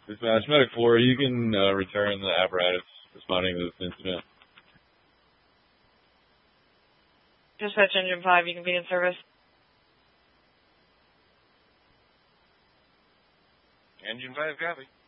Dispatch, Medic 4, you can return the apparatus responding to this incident. Dispatch Engine 5, you can be in service. Engine 5, copy.